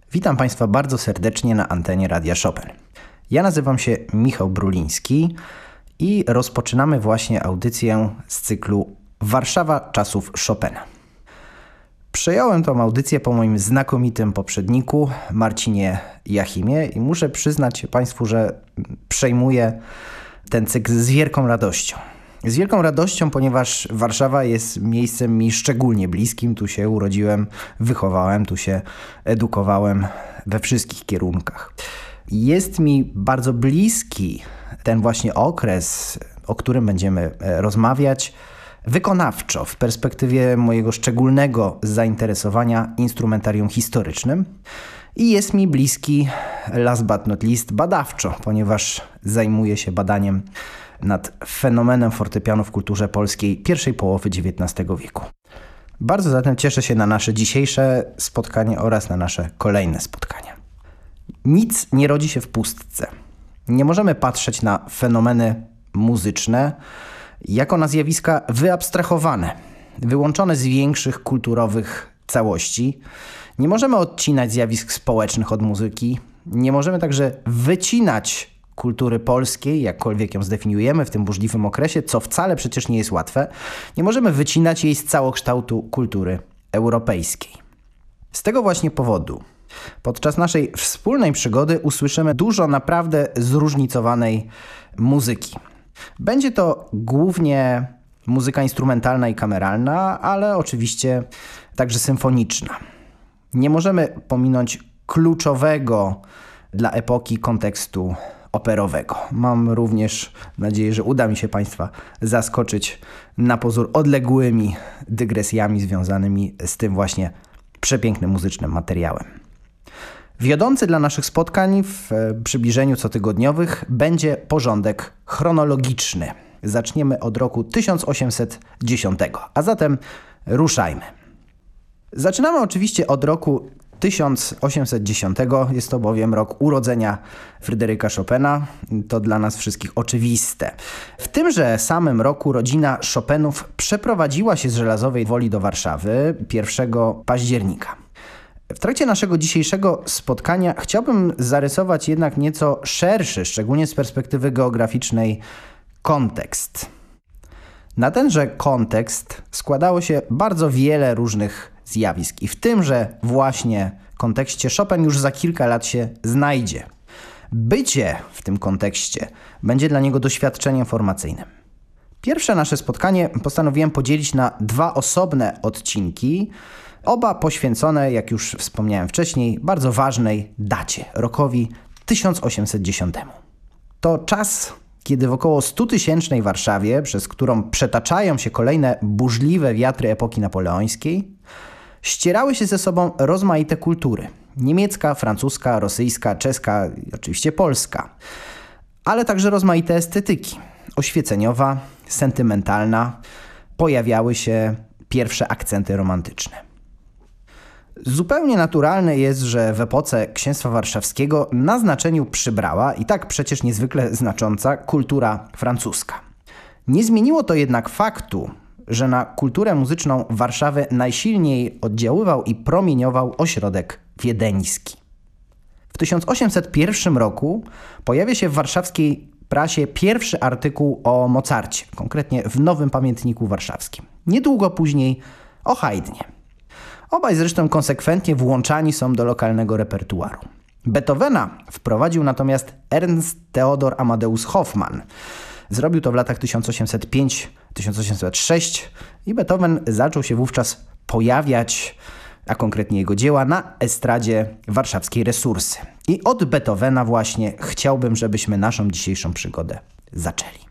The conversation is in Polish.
Witam Państwa bardzo serdecznie na antenie Radia Chopin. Ja nazywam się Michał Bruliński i rozpoczynamy właśnie audycję z cyklu Warszawa czasów Chopina. Przejąłem tą audycję po moim znakomitym poprzedniku, Marcinie Jachimie, i muszę przyznać Państwu, że przejmuję ten cykl z wielką radością. Z wielką radością, ponieważ Warszawa jest miejscem mi szczególnie bliskim. Tu się urodziłem, wychowałem, tu się edukowałem we wszystkich kierunkach. Jest mi bardzo bliski ten właśnie okres, o którym będziemy rozmawiać, wykonawczo, w perspektywie mojego szczególnego zainteresowania instrumentarium historycznym. I jest mi bliski, last but not least, badawczo, ponieważ zajmuję się badaniem nad fenomenem fortepianu w kulturze polskiej pierwszej połowy XIX wieku. Bardzo zatem cieszę się na nasze dzisiejsze spotkanie oraz na nasze kolejne spotkania. Nic nie rodzi się w pustce. Nie możemy patrzeć na fenomeny muzyczne jako na zjawiska wyabstrahowane, wyłączone z większych kulturowych całości. Nie możemy odcinać zjawisk społecznych od muzyki. Nie możemy także wycinać kultury polskiej, jakkolwiek ją zdefiniujemy w tym burzliwym okresie, co wcale przecież nie jest łatwe. Nie możemy wycinać jej z całokształtu kultury europejskiej. Z tego właśnie powodu podczas naszej wspólnej przygody usłyszymy dużo naprawdę zróżnicowanej muzyki. Będzie to głównie muzyka instrumentalna i kameralna, ale oczywiście także symfoniczna. Nie możemy pominąć kluczowego dla epoki kontekstu operowego. Mam również nadzieję, że uda mi się Państwa zaskoczyć na pozór odległymi dygresjami związanymi z tym właśnie przepięknym muzycznym materiałem. Wiodący dla naszych spotkań w przybliżeniu cotygodniowych będzie porządek chronologiczny. Zaczniemy od roku 1810, a zatem ruszajmy. Zaczynamy oczywiście od roku 1810, jest to bowiem rok urodzenia Fryderyka Chopina. To dla nas wszystkich oczywiste. W tymże samym roku rodzina Chopinów przeprowadziła się z Żelazowej Woli do Warszawy 1 października. W trakcie naszego dzisiejszego spotkania chciałbym zarysować jednak nieco szerszy, szczególnie z perspektywy geograficznej, kontekst. Na tenże kontekst składało się bardzo wiele różnych zjawisk i w tymże właśnie kontekście Chopin już za kilka lat się znajdzie. Bycie w tym kontekście będzie dla niego doświadczeniem formacyjnym. Pierwsze nasze spotkanie postanowiłem podzielić na dwa osobne odcinki, oba poświęcone, jak już wspomniałem wcześniej, bardzo ważnej dacie, rokowi 1810. To czas, kiedy w około 100-tysięcznej Warszawie, przez którą przetaczają się kolejne burzliwe wiatry epoki napoleońskiej, ścierały się ze sobą rozmaite kultury. Niemiecka, francuska, rosyjska, czeska i oczywiście polska. Ale także rozmaite estetyki. Oświeceniowa, sentymentalna. Pojawiały się pierwsze akcenty romantyczne. Zupełnie naturalne jest, że w epoce Księstwa Warszawskiego na znaczeniu przybrała, i tak przecież niezwykle znacząca, kultura francuska. Nie zmieniło to jednak faktu, że na kulturę muzyczną Warszawy najsilniej oddziaływał i promieniował ośrodek wiedeński. W 1801 roku pojawia się w warszawskiej prasie pierwszy artykuł o Mozarcie, konkretnie w Nowym Pamiętniku Warszawskim. Niedługo później o Haydnie. Obaj zresztą konsekwentnie włączani są do lokalnego repertuaru. Beethovena wprowadził natomiast Ernst Theodor Amadeus Hoffmann. Zrobił to w latach 1805-1806 i Beethoven zaczął się wówczas pojawiać, a konkretnie jego dzieła, na estradzie warszawskiej Resursy. I od Beethovena właśnie chciałbym, żebyśmy naszą dzisiejszą przygodę zaczęli.